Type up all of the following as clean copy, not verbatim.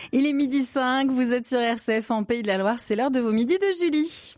Il est 12h05, vous êtes sur RCF en Pays de la Loire, c'est l'heure de vos midis de Julie.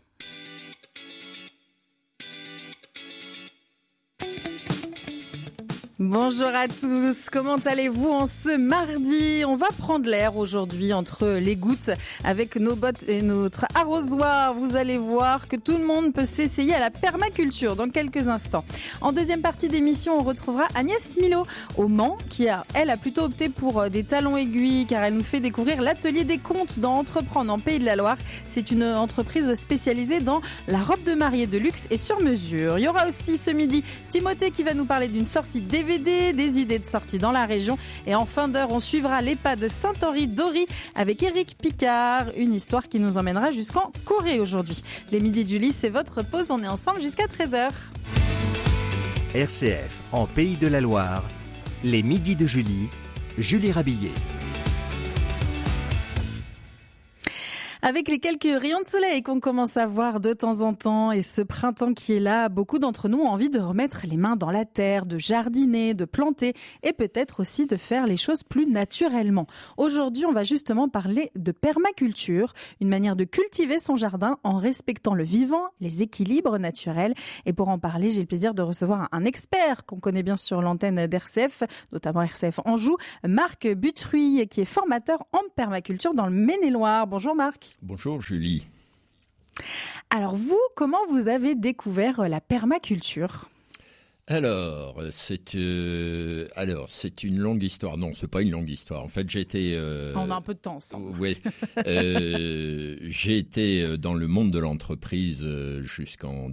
Bonjour à tous, comment allez-vous en ce mardi? On va prendre l'air aujourd'hui entre les gouttes avec nos bottes et notre arrosoir. Vous allez voir que tout le monde peut s'essayer à la permaculture dans quelques instants. En deuxième partie d'émission, on retrouvera Agnès Milot au Mans qui a plutôt opté pour des talons aiguilles car elle nous fait découvrir l'atelier des comptes dans Entreprendre en Pays de la Loire. C'est une entreprise spécialisée dans la robe de mariée de luxe et sur mesure. Il y aura aussi ce midi Timothée qui va nous parler d'une sortie DVD, des idées de sortie dans la région. Et en fin d'heure, on suivra les pas de Saint-Henri d'Ory avec Éric Picard, une histoire qui nous emmènera jusqu'en Corée aujourd'hui. Les midis de Julie, c'est votre pause, on est ensemble jusqu'à 13h. RCF en Pays de la Loire, les midis de Julie, Julie Rabillet. Avec les quelques rayons de soleil qu'on commence à voir de temps en temps et ce printemps qui est là, beaucoup d'entre nous ont envie de remettre les mains dans la terre, de jardiner, de planter et peut-être aussi de faire les choses plus naturellement. Aujourd'hui, on va justement parler de permaculture, une manière de cultiver son jardin en respectant le vivant, les équilibres naturels. Et pour en parler, j'ai le plaisir de recevoir un expert qu'on connaît bien sur l'antenne d'RCF, notamment RCF Anjou, Marc Butruy, qui est formateur en permaculture dans le Maine-et-Loire. Bonjour Marc. Bonjour Julie. Alors vous, comment vous avez découvert la permaculture ? Alors, c'est une longue histoire. Non, c'est pas une longue histoire. En fait, j'étais... On a un peu de temps ensemble. Oui. J'ai été dans le monde de l'entreprise jusqu'en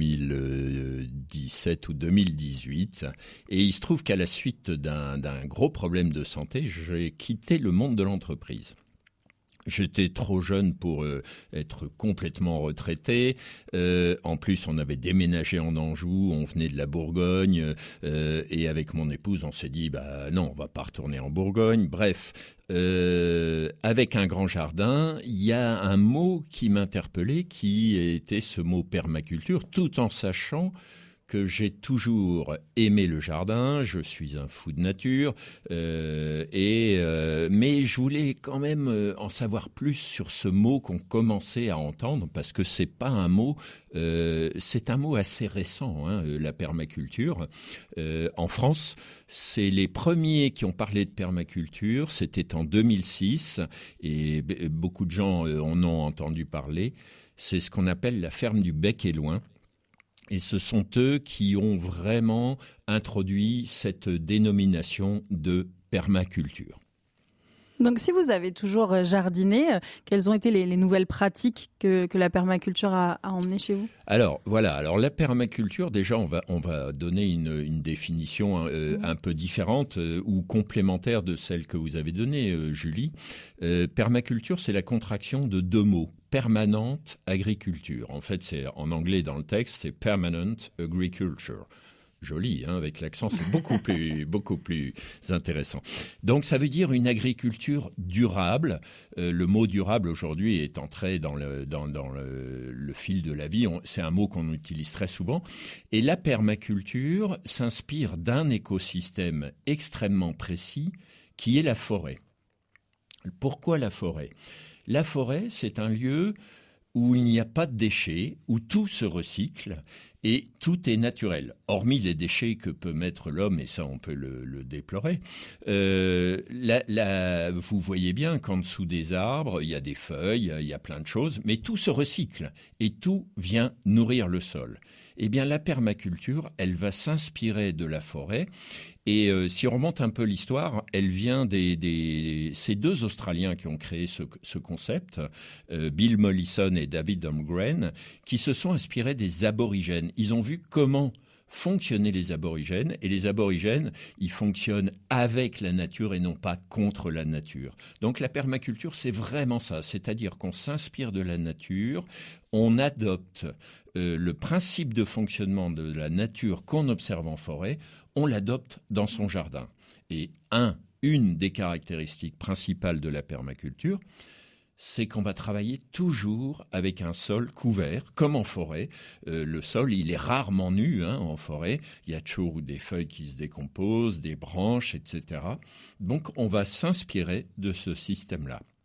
2017 ou 2018. Et il se trouve qu'à la suite d'un gros problème de santé, j'ai quitté le monde de l'entreprise. J'étais trop jeune pour être complètement retraité. En plus, on avait déménagé en Anjou, on venait de la Bourgogne. Et avec mon épouse, on s'est dit, non, on va pas retourner en Bourgogne. Bref, avec un grand jardin, il y a un mot qui m'interpellait, qui était ce mot permaculture, tout en sachant que j'ai toujours aimé le jardin, je suis un fou de nature, mais je voulais quand même en savoir plus sur ce mot qu'on commençait à entendre, parce que c'est pas un mot, c'est un mot assez récent, la permaculture. En France, c'est les premiers qui ont parlé de permaculture, c'était en 2006, et beaucoup de gens en ont entendu parler. C'est ce qu'on appelle la ferme du Bec et Loing. Et ce sont eux qui ont vraiment introduit cette dénomination de permaculture. Donc si vous avez toujours jardiné, quelles ont été les nouvelles pratiques que la permaculture a emmenées chez vous ? Alors voilà, la permaculture, déjà on va donner une définition un peu différente ou complémentaire de celle que vous avez donnée, Julie. Permaculture, c'est la contraction de deux mots. Permanente agriculture. En fait, c'est en anglais dans le texte, c'est permanent agriculture. Joli, avec l'accent, c'est beaucoup plus intéressant. Donc, ça veut dire une agriculture durable. Le mot durable aujourd'hui est entré dans le fil de la vie. C'est un mot qu'on utilise très souvent. Et la permaculture s'inspire d'un écosystème extrêmement précis qui est la forêt. Pourquoi la forêt ? La forêt, c'est un lieu où il n'y a pas de déchets, où tout se recycle et tout est naturel. Hormis les déchets que peut mettre l'homme, et ça on peut le déplorer. Vous voyez bien qu'en dessous des arbres, il y a des feuilles, il y a plein de choses, mais tout se recycle et tout vient nourrir le sol. Eh bien, la permaculture, elle va s'inspirer de la forêt. Et si on remonte un peu l'histoire, elle vient ces deux Australiens qui ont créé ce concept, Bill Mollison et David Holmgren, qui se sont inspirés des aborigènes. Ils ont vu comment fonctionnaient les aborigènes, et les aborigènes, ils fonctionnent avec la nature et non pas contre la nature. Donc la permaculture, c'est vraiment ça, c'est-à-dire qu'on s'inspire de la nature, on adopte le principe de fonctionnement de la nature qu'on observe en forêt, on l'adopte dans son jardin. Et une des caractéristiques principales de la permaculture, c'est qu'on va travailler toujours avec un sol couvert, comme en forêt. Le sol, il est rarement nu en forêt. Il y a toujours des feuilles qui se décomposent, des branches, etc. Donc, on va s'inspirer de ce système-là.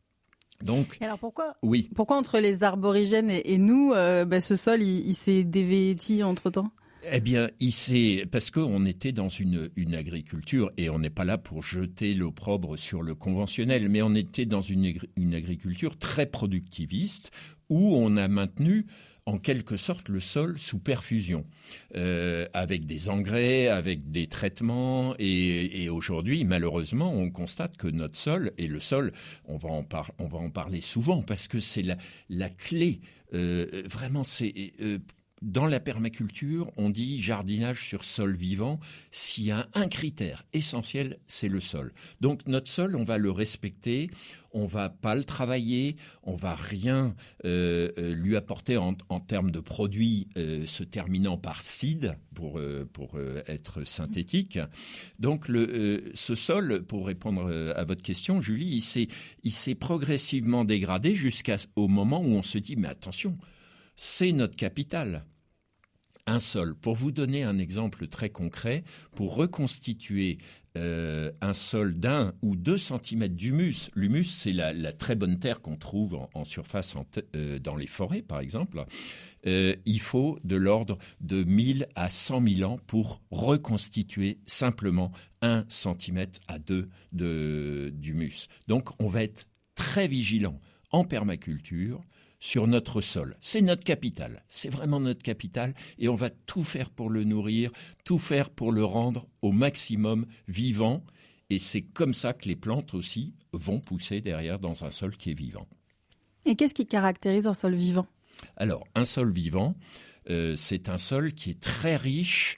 Donc, et alors pourquoi pourquoi entre les aborigènes et nous, ce sol il s'est dévêti entre-temps? Eh bien, parce qu'on était dans une agriculture, et on n'est pas là pour jeter l'opprobre sur le conventionnel, mais on était dans une agriculture très productiviste, où on a maintenu en quelque sorte le sol sous perfusion, avec des engrais, avec des traitements, et aujourd'hui, malheureusement, on constate que notre sol, et le sol, on va en parler souvent, parce que c'est la clé, vraiment, c'est... Dans la permaculture, on dit jardinage sur sol vivant. S'il y a un critère essentiel, c'est le sol. Donc notre sol, on va le respecter, on va pas le travailler, on va rien lui apporter en termes de produits se terminant par cide pour être synthétique. Donc ce sol, pour répondre à votre question, Julie, il s'est progressivement dégradé jusqu'au moment où on se dit mais attention, c'est notre capital. Un sol. Pour vous donner un exemple très concret, pour reconstituer un sol d'1 ou 2 cm d'humus, l'humus c'est la très bonne terre qu'on trouve en surface dans les forêts par exemple, il faut de l'ordre de 1000 à 100 000 ans pour reconstituer simplement 1 cm à 2 d'humus. Donc on va être très vigilant en permaculture sur notre sol. C'est notre capital, c'est vraiment notre capital et on va tout faire pour le nourrir, tout faire pour le rendre au maximum vivant et c'est comme ça que les plantes aussi vont pousser derrière dans un sol qui est vivant. Et qu'est-ce qui caractérise un sol vivant ? Alors, un sol vivant, c'est un sol qui est très riche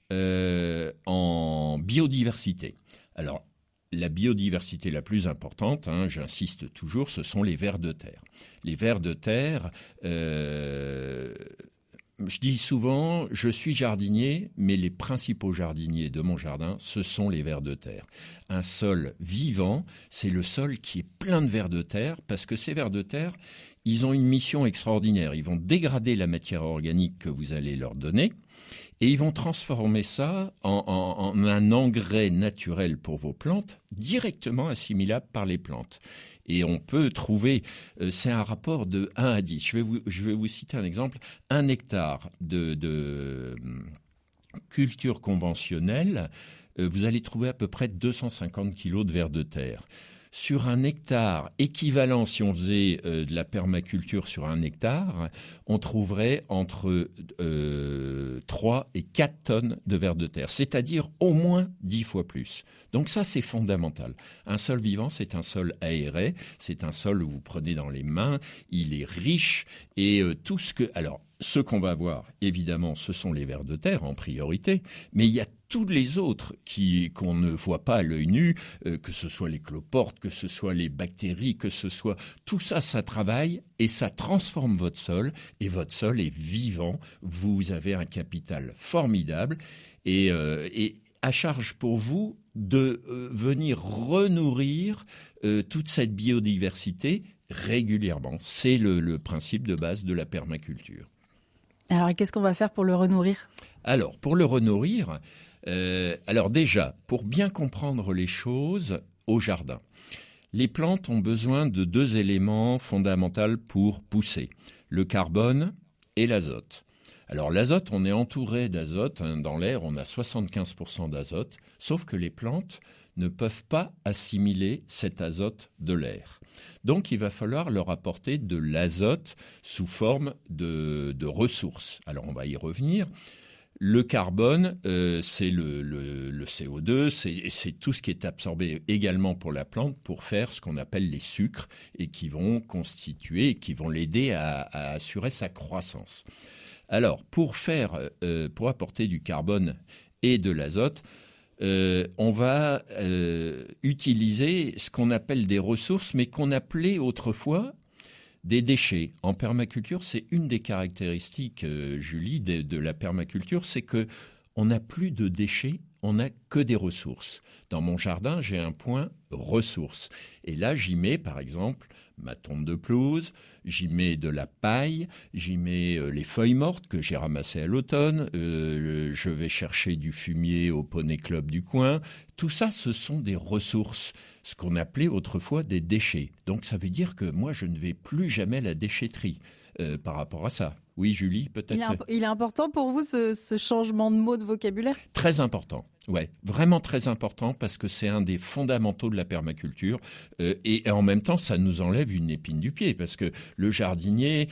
en biodiversité. Alors, la biodiversité la plus importante, j'insiste toujours, ce sont les vers de terre. Les vers de terre, je dis souvent, je suis jardinier, mais les principaux jardiniers de mon jardin, ce sont les vers de terre. Un sol vivant, c'est le sol qui est plein de vers de terre, parce que ces vers de terre, ils ont une mission extraordinaire. Ils vont dégrader la matière organique que vous allez leur donner, et ils vont transformer ça en un engrais naturel pour vos plantes, directement assimilable par les plantes. Et on peut trouver, c'est un rapport de 1 à 10. Je vais vous citer un exemple. 1 hectare de culture conventionnelle, vous allez trouver à peu près 250 kilos de vers de terre. Sur 1 hectare équivalent, si on faisait de la permaculture sur 1 hectare, on trouverait entre 3 et 4 tonnes de vers de terre, c'est-à-dire au moins 10 fois plus. Donc ça, c'est fondamental. Un sol vivant, c'est un sol aéré, c'est un sol où vous prenez dans les mains, il est riche et tout ce que... Alors, ce qu'on va voir, évidemment, ce sont les vers de terre en priorité, mais il y a tous les autres qu'on ne voit pas à l'œil nu, que ce soit les cloportes, que ce soit les bactéries, que ce soit... Tout ça, ça travaille et ça transforme votre sol, et votre sol est vivant. Vous avez un capital formidable, et à charge pour vous de venir renourrir toute cette biodiversité régulièrement. C'est le principe de base de la permaculture. Alors, qu'est-ce qu'on va faire pour le renourrir ? Alors, pour le renourrir, déjà, pour bien comprendre les choses au jardin, les plantes ont besoin de 2 éléments fondamentaux pour pousser, le carbone et l'azote. Alors l'azote, on est entouré d'azote, dans l'air on a 75% d'azote, sauf que les plantes ne peuvent pas assimiler cet azote de l'air. Donc il va falloir leur apporter de l'azote sous forme de ressources. Alors on va y revenir. Le carbone, c'est le CO2, c'est tout ce qui est absorbé également pour la plante pour faire ce qu'on appelle les sucres et qui vont constituer, qui vont l'aider à assurer sa croissance. Alors pour apporter du carbone et de l'azote, on va utiliser ce qu'on appelle des ressources, mais qu'on appelait autrefois des déchets. En permaculture, c'est une des caractéristiques, Julie, de la permaculture, c'est que on n'a plus de déchets, on n'a que des ressources. Dans mon jardin, j'ai un point ressources. Et là, j'y mets, par exemple, ma tonte de pelouse, j'y mets de la paille, j'y mets les feuilles mortes que j'ai ramassées à l'automne, je vais chercher du fumier au poney club du coin. Tout ça, ce sont des ressources, ce qu'on appelait autrefois des déchets. Donc ça veut dire que moi, je ne vais plus jamais à la déchetterie par rapport à ça. Oui, Julie, peut-être. Il est important pour vous ce changement de mot de vocabulaire ? Très important. Ouais, vraiment très important parce que c'est un des fondamentaux de la permaculture et en même temps ça nous enlève une épine du pied parce que le jardinier,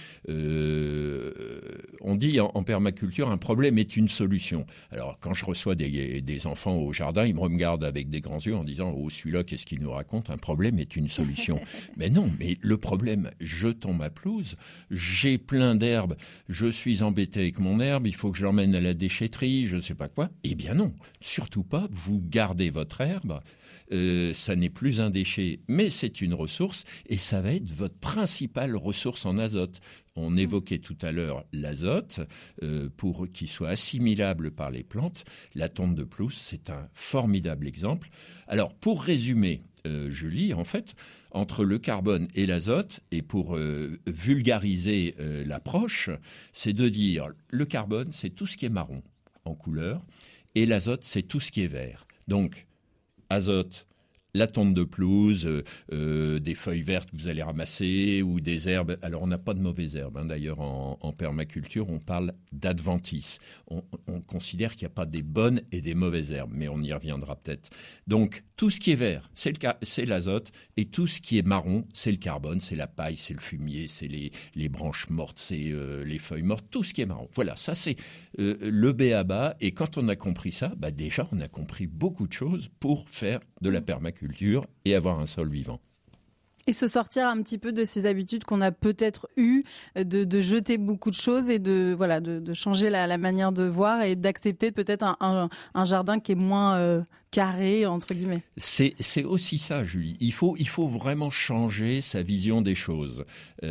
on dit en permaculture un problème est une solution. Alors quand je reçois des enfants au jardin, ils me regardent avec des grands yeux en disant oh celui-là qu'est-ce qu'il nous raconte, un problème est une solution. Mais non, mais le problème, je tombe ma pelouse, j'ai plein d'herbes, je suis embêté avec mon herbe, il faut que je l'emmène à la déchetterie, je ne sais pas quoi. Eh bien non, surtout pas, vous gardez votre herbe, ça n'est plus un déchet, mais c'est une ressource et ça va être votre principale ressource en azote. On évoquait tout à l'heure l'azote, pour qu'il soit assimilable par les plantes. La tonte de pelouse, c'est un formidable exemple. Alors, pour résumer, Julie, en fait, entre le carbone et l'azote, et pour vulgariser l'approche, c'est de dire le carbone, c'est tout ce qui est marron en couleur, et l'azote, c'est tout ce qui est vert. Donc, azote, la tonte de pelouse, des feuilles vertes que vous allez ramasser ou des herbes. Alors, on n'a pas de mauvaises herbes. D'ailleurs, en permaculture, on parle d'adventice. On considère qu'il n'y a pas des bonnes et des mauvaises herbes, mais on y reviendra peut-être. Donc, tout ce qui est vert, c'est l'azote, et tout ce qui est marron, c'est le carbone, c'est la paille, c'est le fumier, c'est les branches mortes, c'est les feuilles mortes, tout ce qui est marron. Voilà, ça c'est le b.a.-ba. Et quand on a compris ça, déjà, on a compris beaucoup de choses pour faire de la permaculture et avoir un sol vivant. Et se sortir un petit peu de ces habitudes qu'on a peut-être eues, de jeter beaucoup de choses et de changer la manière de voir et d'accepter peut-être un jardin qui est moins carré, entre guillemets. C'est aussi ça, Julie. Il faut vraiment changer sa vision des choses.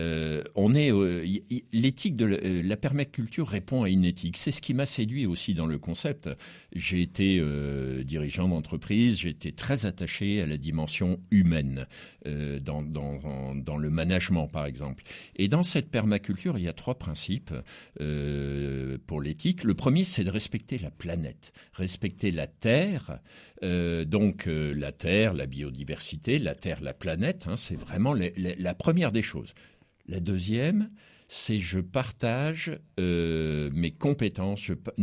L'éthique de la permaculture répond à une éthique. C'est ce qui m'a séduit aussi dans le concept. J'ai été dirigeant d'entreprise, j'ai été très attaché à la dimension humaine dans le management, par exemple. Et dans cette permaculture, il y a 3 principes pour l'éthique. Le premier, c'est de respecter la planète, respecter la Terre. La Terre, la biodiversité, la Terre, la planète, c'est vraiment la première des choses. La deuxième, c'est je partage mes compétences.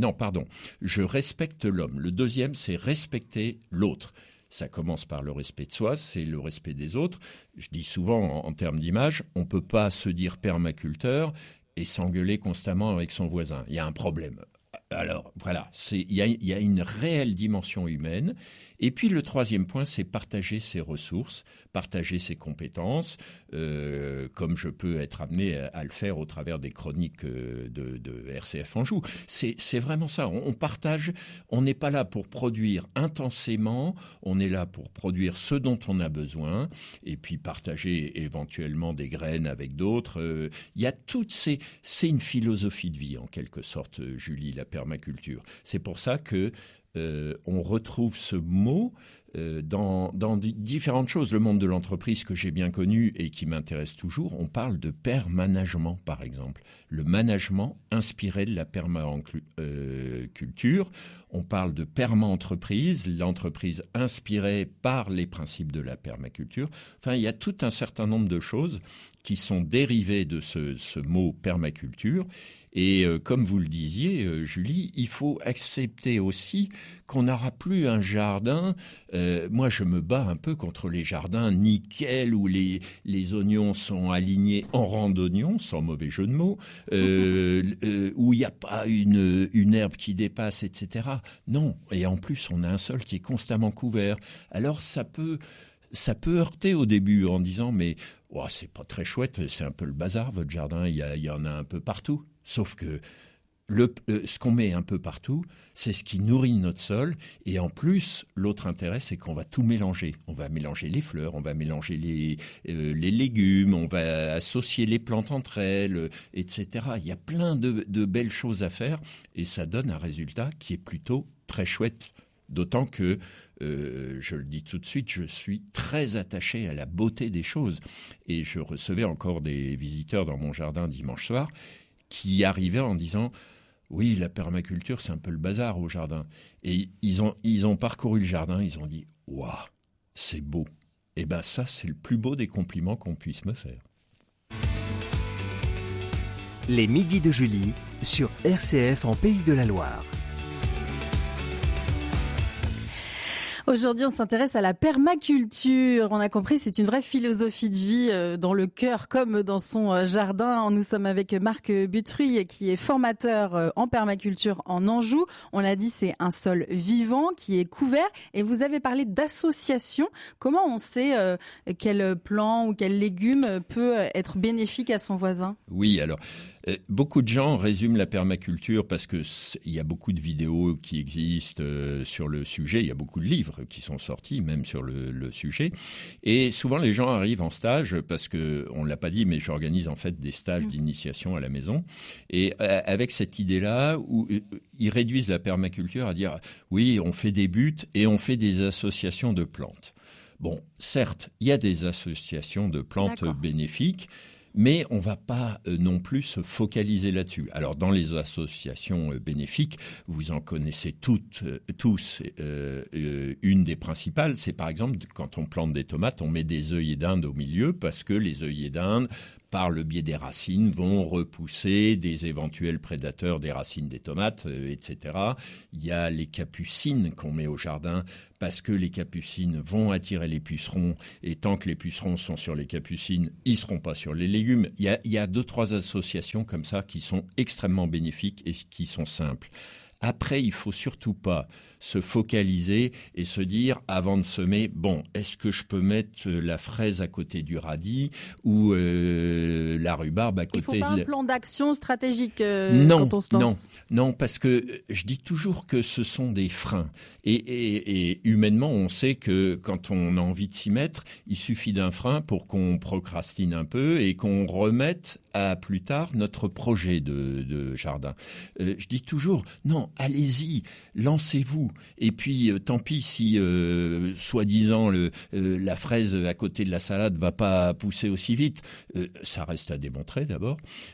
Je respecte l'homme. Le deuxième, c'est respecter l'autre. Ça commence par le respect de soi, c'est le respect des autres. Je dis souvent en termes d'image, on ne peut pas se dire permaculteur et s'engueuler constamment avec son voisin. Il y a un problème. Alors voilà, il y a une réelle dimension humaine. Et puis le troisième point, c'est partager ses ressources, partager ses compétences, comme je peux être amené à le faire au travers des chroniques de RCF Anjou. C'est vraiment ça, on partage, on n'est pas là pour produire intensément, on est là pour produire ce dont on a besoin, et puis partager éventuellement des graines avec d'autres. Il y a c'est une philosophie de vie en quelque sorte, Julie, la permaculture. C'est pour ça que on retrouve ce mot dans différentes choses. Le monde de l'entreprise que j'ai bien connu et qui m'intéresse toujours, on parle de permanagement, par exemple. Le management inspiré de la permaculture. On parle de perma-entreprise, l'entreprise inspirée par les principes de la permaculture. Enfin, il y a tout un certain nombre de choses qui sont dérivées de ce mot permaculture. Et comme vous le disiez, Julie, il faut accepter aussi qu'on n'aura plus un jardin. Moi, je me bats un peu contre les jardins nickel où les oignons sont alignés en rang d'oignons, sans mauvais jeu de mots, où il n'y a pas une herbe qui dépasse, etc. Non, et en plus, on a un sol qui est constamment couvert. Alors, ça peut heurter au début en disant mais c'est pas très chouette, c'est un peu le bazar votre jardin, il y en a un peu partout. Sauf que ce qu'on met un peu partout, c'est ce qui nourrit notre sol. Et en plus, l'autre intérêt, c'est qu'on va tout mélanger. On va mélanger les fleurs, on va mélanger les légumes, on va associer les plantes entre elles, etc. Il y a plein de belles choses à faire et ça donne un résultat qui est plutôt très chouette D'autant que, je le dis tout de suite, je suis très attaché à la beauté des choses. Et je recevais encore des visiteurs dans mon jardin dimanche soir qui arrivaient en disant « Oui, la permaculture, c'est un peu le bazar au jardin. » Et ils ont parcouru le jardin, ils ont dit « Waouh, c'est beau !» Et bien ça, c'est le plus beau des compliments qu'on puisse me faire. Les midis de Julie sur RCF en Pays de la Loire. Aujourd'hui, on s'intéresse à la permaculture. On a compris, c'est une vraie philosophie de vie dans le cœur comme dans son jardin. Nous sommes avec Marc Butruy qui est formateur en permaculture en Anjou. On l'a dit, c'est un sol vivant qui est couvert. Et vous avez parlé d'association. Comment on sait quel plant ou quel légume peut être bénéfique à son voisin ? Oui, alors... beaucoup de gens résument la permaculture parce que il y a beaucoup de vidéos qui existent sur le sujet. Il y a beaucoup de livres qui sont sortis même sur le sujet. Et souvent les gens arrivent en stage parce que on l'a pas dit, mais j'organise en fait des stages d'initiation à la maison. Et avec cette idée-là, où ils réduisent la permaculture à dire oui, on fait des buts et on fait des associations de plantes. Bon, certes, il y a des associations de plantes bénéfiques. Mais on ne va pas non plus se focaliser là-dessus. Alors, dans les associations bénéfiques, vous en connaissez tous. Une des principales, c'est par exemple, quand on plante des tomates, on met des œillets d'Inde au milieu parce que les œillets d'Inde, par le biais des racines, vont repousser des éventuels prédateurs des racines des tomates, etc. Il y a les capucines qu'on met au jardin parce que les capucines vont attirer les pucerons et tant que les pucerons sont sur les capucines, ils ne seront pas sur les légumes. Il y a 2-3 associations comme ça qui sont extrêmement bénéfiques et qui sont simples. Après, il faut surtout pas se focaliser et se dire, avant de semer, bon, est-ce que je peux mettre la fraise à côté du radis ou la rhubarbe à côté... Il ne faut pas un plan d'action stratégique quand on se lance. Non, parce que je dis toujours que ce sont des freins. Et humainement, on sait que quand on a envie de s'y mettre, il suffit d'un frein pour qu'on procrastine un peu et qu'on remette à plus tard notre projet de jardin. Je dis toujours, non, allez-y, lancez-vous. Et puis, tant pis si, soi-disant, la fraise à côté de la salade va pas pousser aussi vite. Ça reste à démontrer d'abord.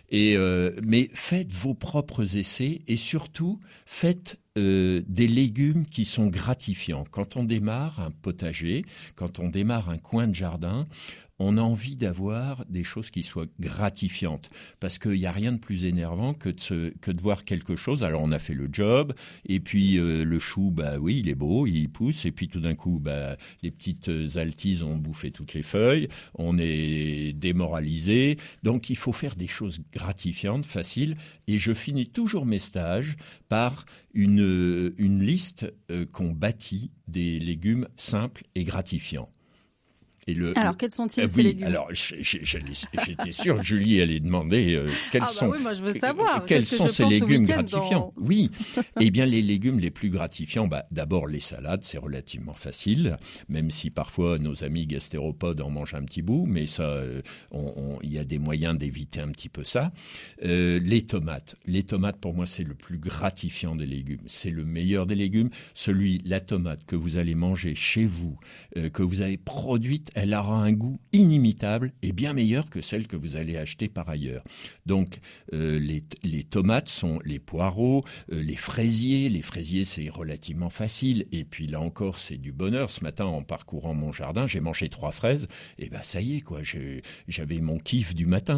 Mais faites vos propres essais et surtout, faites des légumes qui sont gratifiants. Quand on démarre un potager, quand on démarre un coin de jardin, on a envie d'avoir des choses qui soient gratifiantes. Parce qu'il n'y a rien de plus énervant que de voir quelque chose. Alors, on a fait le job, et puis le chou, bah oui, il est beau, il pousse, et puis tout d'un coup, bah, les petites altises ont bouffé toutes les feuilles, on est démoralisé. Donc, il faut faire des choses gratifiantes, faciles, et je finis toujours mes stages par une liste qu'on bâtit des légumes simples et gratifiants. Alors, quels sont-ils ces légumes ? Alors, j'étais sûr que Julie allait demander oui, moi je veux savoir. Quels sont ces légumes gratifiants ? Oui, eh bien les légumes les plus gratifiants, d'abord les salades, c'est relativement facile, même si parfois nos amis gastéropodes en mangent un petit bout, mais ça, il y a des moyens d'éviter un petit peu ça. Les tomates pour moi c'est le plus gratifiant des légumes, c'est le meilleur des légumes. La tomate que vous allez manger chez vous, que vous avez produite, elle aura un goût inimitable et bien meilleur que celle que vous allez acheter par ailleurs. Donc, les tomates sont les poireaux, les fraisiers. Les fraisiers, c'est relativement facile. Et puis là encore, c'est du bonheur. Ce matin, en parcourant mon jardin, j'ai mangé 3 fraises. Et ça y est, quoi. J'avais mon kiff du matin.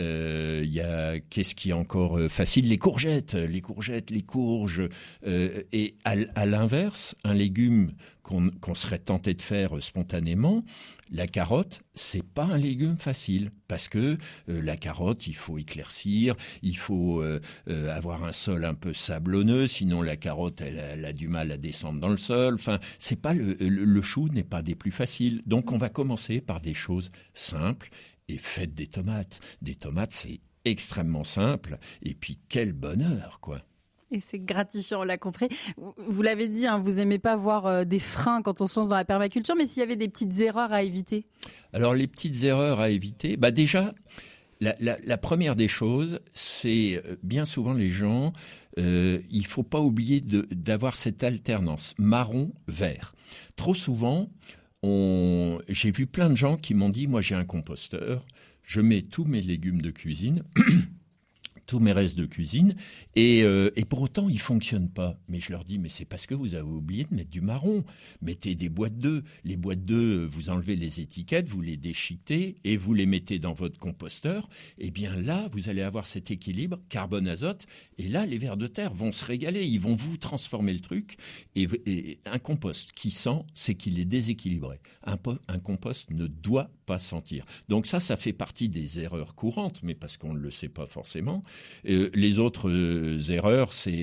Qu'est-ce qui est encore facile ? Les courgettes, les courges. Et à l'inverse, un légume qu'on serait tenté de faire spontanément, la carotte, c'est pas un légume facile parce que la carotte, il faut éclaircir, il faut avoir un sol un peu sablonneux, sinon la carotte, elle a du mal à descendre dans le sol. Enfin, c'est pas le chou n'est pas des plus faciles. Donc, on va commencer par des choses simples et faites des tomates. Des tomates, c'est extrêmement simple. Et puis, quel bonheur, quoi. Et c'est gratifiant, on l'a compris. Vous l'avez dit, vous n'aimez pas voir des freins quand on se lance dans la permaculture, mais s'il y avait des petites erreurs à éviter ? Alors, les petites erreurs à éviter, déjà, La première des choses, c'est bien souvent les gens, il faut pas oublier d'avoir cette alternance marron-vert. Trop souvent, j'ai vu plein de gens qui m'ont dit, moi j'ai un composteur, je mets tous mes légumes de cuisine, tous mes restes de cuisine, et pour autant, ils fonctionnent pas. Mais je leur dis, mais c'est parce que vous avez oublié de mettre du marron. Mettez des boîtes d'œufs. Les boîtes d'œufs, vous enlevez les étiquettes, vous les déchiquetez, et vous les mettez dans votre composteur. Et bien là, vous allez avoir cet équilibre carbone-azote, et là, les vers de terre vont se régaler. Ils vont vous transformer le truc. Et un compost qui sent, c'est qu'il est déséquilibré. Un compost ne doit pas sentir. Donc ça fait partie des erreurs courantes, mais parce qu'on ne le sait pas forcément. Les autres erreurs, c'est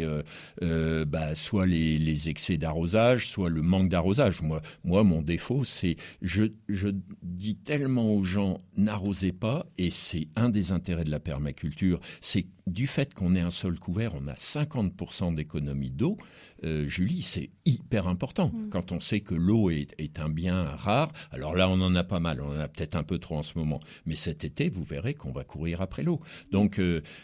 soit les excès d'arrosage, soit le manque d'arrosage. Moi, mon défaut, c'est je dis tellement aux gens, n'arrosez pas, et c'est un des intérêts de la permaculture, c'est du fait qu'on ait un sol couvert, on a 50% d'économie d'eau. Julie, c'est hyper important. Quand on sait que l'eau est un bien rare, alors là, on en a pas mal, on en a peut-être un peu trop en ce moment, mais cet été, vous verrez qu'on va courir après l'eau. Donc,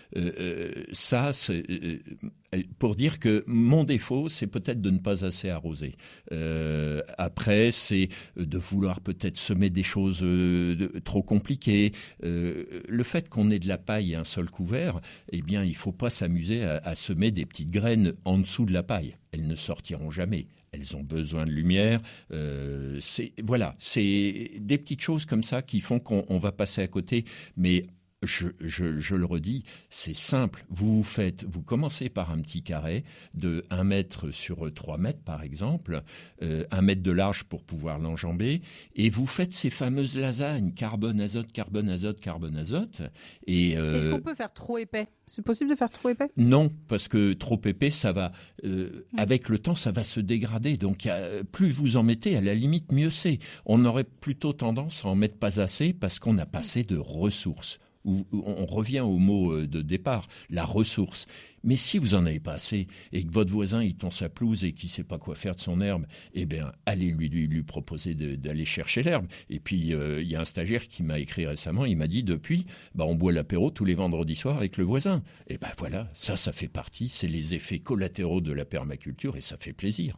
ça, c'est pour dire que mon défaut, c'est peut-être de ne pas assez arroser. Après, c'est de vouloir peut-être semer des choses trop compliquées. Le fait qu'on ait de la paille et un sol couvert, eh bien, il faut pas s'amuser à semer des petites graines en dessous de la paille. Elles ne sortiront jamais. Elles ont besoin de lumière. C'est des petites choses comme ça qui font qu'on va passer à côté. Mais je le redis, c'est simple. Vous commencez par un petit carré de 1 mètre sur 3 mètres, par exemple, 1 mètre de large pour pouvoir l'enjamber, et vous faites ces fameuses lasagnes, carbone, azote, carbone, azote, carbone, azote. Est-ce qu'on peut faire trop épais ? C'est possible de faire trop épais ? Non, parce que trop épais, ça va, avec le temps, ça va se dégrader. Donc, plus vous en mettez, à la limite, mieux c'est. On aurait plutôt tendance à en mettre pas assez parce qu'on n'a pas assez de ressources. On revient au mot de départ, la ressource. Mais si vous en avez pas assez et que votre voisin il tond sa pelouse et qu'il sait pas quoi faire de son herbe, eh bien allez lui proposer d'aller chercher l'herbe. Et puis il y a un stagiaire qui m'a écrit récemment, il m'a dit depuis, on boit l'apéro tous les vendredis soirs avec le voisin. Et ben voilà, ça fait partie, c'est les effets collatéraux de la permaculture et ça fait plaisir.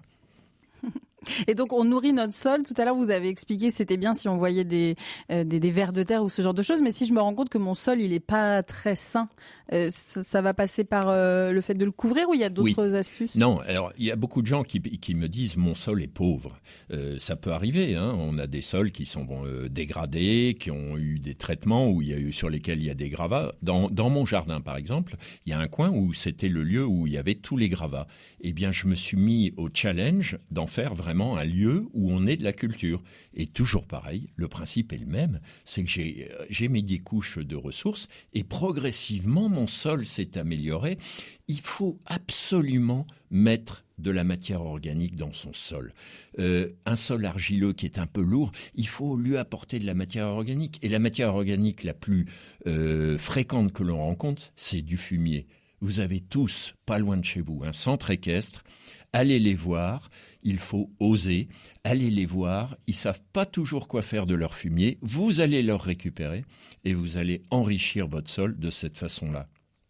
Et donc, on nourrit notre sol. Tout à l'heure, vous avez expliqué, c'était bien si on voyait des vers de terre ou ce genre de choses. Mais si je me rends compte que mon sol, il est pas très sain, ça va passer par le fait de le couvrir ou il y a d'autres astuces ? Non, alors il y a beaucoup de gens qui me disent mon sol est pauvre. Ça peut arriver. Hein. On a des sols qui sont dégradés, qui ont eu des traitements sur lesquels il y a des gravats. Dans mon jardin, par exemple, il y a un coin où c'était le lieu où il y avait tous les gravats. Eh bien, je me suis mis au challenge d'en faire vraiment un lieu où on est de la culture. Et toujours pareil, le principe est le même, c'est que j'ai mis des couches de ressources et progressivement mon sol s'est amélioré. Il faut absolument mettre de la matière organique dans son sol. Un sol argileux qui est un peu lourd, il faut lui apporter de la matière organique. Et la matière organique la plus fréquente que l'on rencontre, c'est du fumier. Vous avez tous, pas loin de chez vous, un centre équestre. Allez les voir, il faut oser, allez les voir, ils savent pas toujours quoi faire de leur fumier, vous allez leur récupérer et vous allez enrichir votre sol de cette façon-là.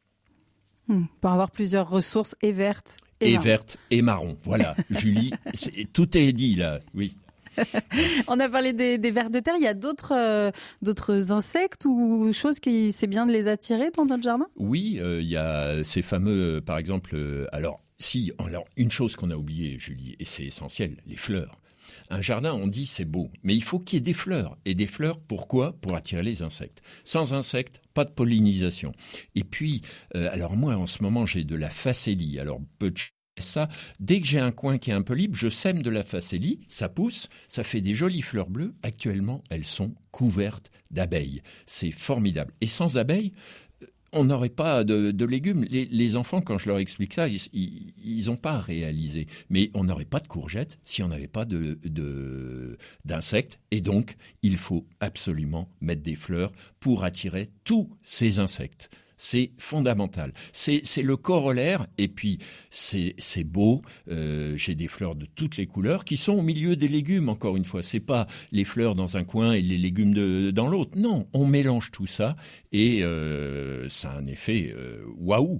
Pour avoir plusieurs ressources, et vertes et vertes et marron. Voilà, Julie, tout est dit là, oui. On a parlé des vers de terre, il y a d'autres insectes ou choses qui c'est bien de les attirer dans notre jardin ? Oui, il y a ces fameux, par exemple, alors une chose qu'on a oubliée, Julie, et c'est essentiel, les fleurs. Un jardin, on dit c'est beau, mais il faut qu'il y ait des fleurs. Et des fleurs, pourquoi ? Pour attirer les insectes. Sans insectes, pas de pollinisation. Et puis, alors moi, en ce moment, j'ai de la facélie. Alors, peu de ça, dès que j'ai un coin qui est un peu libre, je sème de la facélie, ça pousse, ça fait des jolies fleurs bleues. Actuellement, elles sont couvertes d'abeilles. C'est formidable. Et sans abeilles, on n'aurait pas de légumes. Les enfants, quand je leur explique ça, ils n'ont pas à réaliser. Mais on n'aurait pas de courgettes si on n'avait pas d'insectes. Et donc, il faut absolument mettre des fleurs pour attirer tous ces insectes. C'est fondamental. C'est le corollaire. Et puis, c'est beau. J'ai des fleurs de toutes les couleurs qui sont au milieu des légumes, encore une fois. C'est pas les fleurs dans un coin et les légumes dans l'autre. Non, on mélange tout ça et ça a un effet waouh.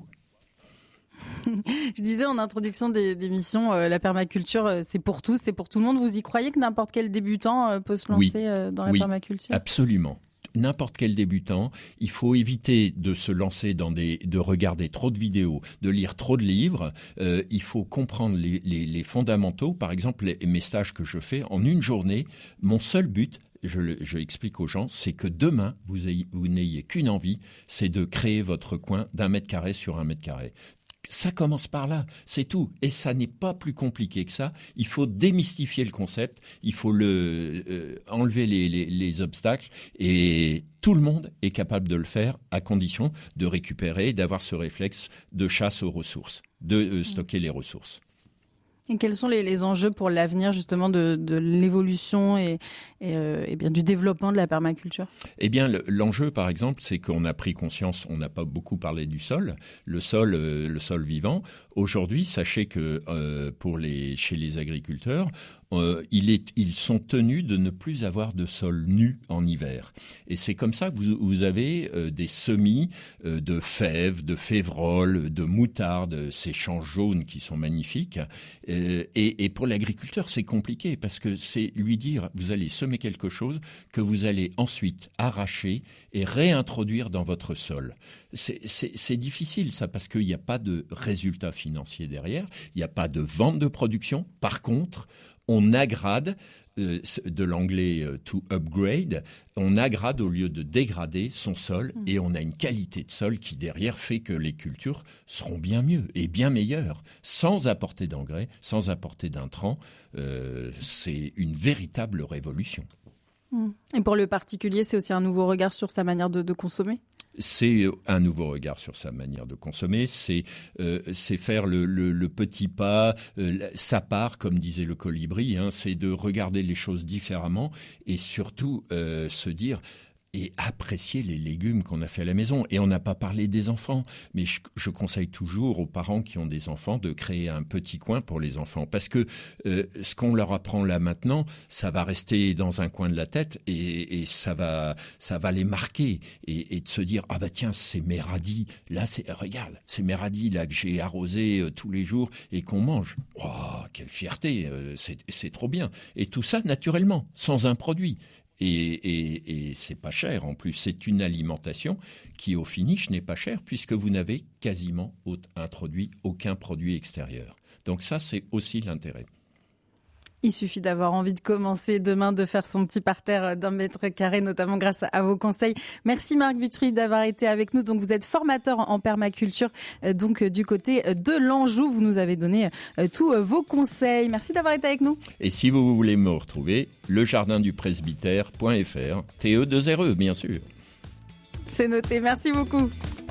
Je disais en introduction d'émission, la permaculture, c'est pour tous, c'est pour tout le monde. Vous y croyez que n'importe quel débutant peut se lancer dans la permaculture ? Absolument. N'importe quel débutant, il faut éviter de se lancer de regarder trop de vidéos, de lire trop de livres. Il faut comprendre les fondamentaux. Par exemple, mes stages que je fais en une journée, mon seul but, je explique aux gens, c'est que demain, vous n'ayez qu'une envie, c'est de créer votre coin d'1 mètre carré sur 1 mètre carré. Ça commence par là, c'est tout. Et ça n'est pas plus compliqué que ça. Il faut démystifier le concept, il faut enlever les obstacles et tout le monde est capable de le faire à condition de récupérer, d'avoir ce réflexe de chasse aux ressources, de stocker les ressources. Et quels sont les enjeux pour l'avenir justement de l'évolution et bien du développement de la permaculture ? Eh bien, l'enjeu, par exemple, c'est qu'on a pris conscience. On n'a pas beaucoup parlé du sol, le sol vivant. Aujourd'hui, sachez que chez les agriculteurs, ils sont tenus de ne plus avoir de sol nu en hiver. Et c'est comme ça que vous avez des semis de fèves, de févrole, de moutarde, ces champs jaunes qui sont magnifiques. Et pour l'agriculteur, c'est compliqué parce que c'est lui dire, vous allez semer quelque chose que vous allez ensuite arracher et réintroduire dans votre sol. C'est difficile ça parce qu'il n'y a pas de résultat financier derrière, il n'y a pas de vente de production. Par contre, on agrade, de l'anglais to upgrade, on agrade au lieu de dégrader son sol et on a une qualité de sol qui derrière fait que les cultures seront bien mieux et bien meilleures, sans apporter d'engrais, sans apporter d'intrants. C'est une véritable révolution. Et pour le particulier, c'est aussi un nouveau regard sur sa manière de consommer ? C'est un nouveau regard sur sa manière de consommer, c'est faire le petit pas, sa part, comme disait le colibri, c'est de regarder les choses différemment et surtout se dire et apprécier les légumes qu'on a fait à la maison. Et on n'a pas parlé des enfants, mais je conseille toujours aux parents qui ont des enfants de créer un petit coin pour les enfants. Parce que ce qu'on leur apprend là maintenant, ça va rester dans un coin de la tête et ça va les marquer. Et de se dire, ah bah tiens, c'est mes radis, là, regarde, c'est mes radis là que j'ai arrosés tous les jours et qu'on mange. Oh, quelle fierté, c'est trop bien. Et tout ça, naturellement, sans un produit. Et c'est pas cher en plus, c'est une alimentation qui au finish n'est pas chère puisque vous n'avez quasiment introduit aucun produit extérieur. Donc ça c'est aussi l'intérêt. Il suffit d'avoir envie de commencer demain, de faire son petit parterre d'1 mètre carré, notamment grâce à vos conseils. Merci Marc Butry d'avoir été avec nous. Donc vous êtes formateur en permaculture, donc du côté de l'Anjou. Vous nous avez donné tous vos conseils. Merci d'avoir été avec nous. Et si vous voulez me retrouver, lejardindupresbytère.fr, TE2RE bien sûr. C'est noté. Merci beaucoup.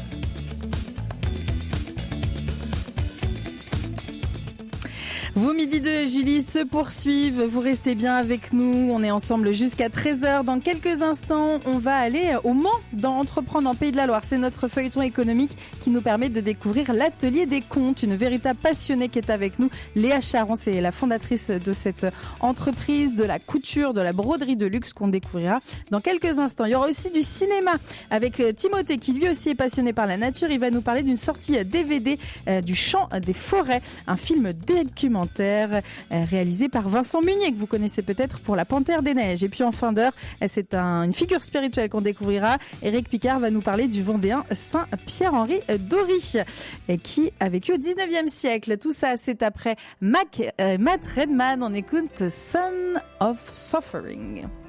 Vos midis de Julie se poursuivent. Vous restez bien avec nous. On est ensemble jusqu'à 13h. Dans quelques instants, on va aller au Mans dans Entreprendre en Pays de la Loire. C'est notre feuilleton économique qui nous permet de découvrir l'atelier des comptes. Une véritable passionnée qui est avec nous. Léa Charon, c'est la fondatrice de cette entreprise, de la couture, de la broderie de luxe qu'on découvrira dans quelques instants. Il y aura aussi du cinéma avec Timothée qui lui aussi est passionné par la nature. Il va nous parler d'une sortie DVD du Chant des Forêts, un film documentaire réalisé par Vincent Munier que vous connaissez peut-être pour La Panthère des Neiges. Et puis en fin d'heure, c'est une figure spirituelle qu'on découvrira. Éric Picard va nous parler du Vendéen Saint Pierre-Henri d'Ory qui a vécu au 19e siècle. Tout ça, c'est après Matt Redman. On écoute Son of Suffering.